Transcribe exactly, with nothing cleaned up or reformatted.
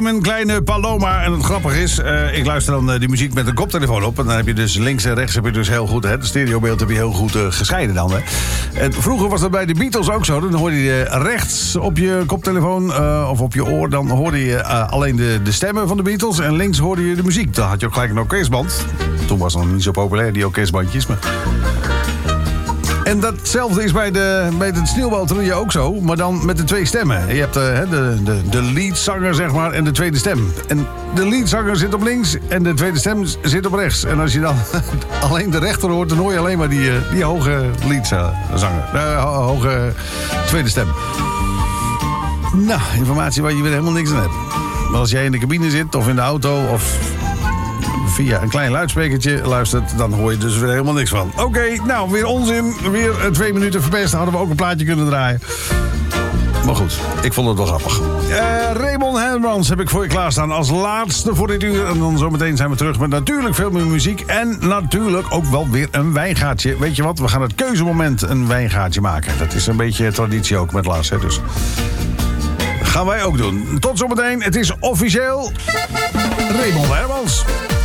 Mijn kleine Paloma. En het grappige is, uh, ik luister dan uh, die muziek met een koptelefoon op. En dan heb je dus links en rechts heb je dus heel goed, hè, het stereobeeld heb je heel goed uh, gescheiden dan. Hè. En vroeger was dat bij de Beatles ook zo. Dan hoorde je rechts op je koptelefoon uh, of op je oor, dan hoorde je uh, alleen de, de stemmen van de Beatles. En links hoorde je de muziek. Dan had je ook gelijk een orkestband. Toen was het nog niet zo populair, die orkestbandjes. Maar... En datzelfde is bij de, bij het sneeuwbaltrio ook zo, maar dan met de twee stemmen. Je hebt uh, de, de, de leadzanger, zeg maar, en de tweede stem. En de leadzanger zit op links en de tweede stem zit op rechts. En als je dan alleen de rechter hoort, dan hoor je alleen maar die, uh, die hoge leadzanger. De uh, hoge tweede stem. Nou, informatie waar je weer helemaal niks aan hebt. Maar als jij in de cabine zit, of in de auto, of... via een klein luidsprekertje luistert, dan hoor je dus weer helemaal niks van. Oké, okay, nou, weer onzin. Weer twee minuten verpest. Hadden we ook een plaatje kunnen draaien. Maar goed, ik vond het wel grappig. Uh, Raymond Hermans heb ik voor je klaarstaan als laatste voor dit uur. En dan zometeen zijn we terug met natuurlijk veel meer muziek. En natuurlijk ook wel weer een wijngaatje. Weet je wat, we gaan het keuzemoment een wijngaatje maken. Dat is een beetje traditie ook met Lars, hè, dus... gaan wij ook doen. Tot zometeen, het is officieel Raymond Hermans.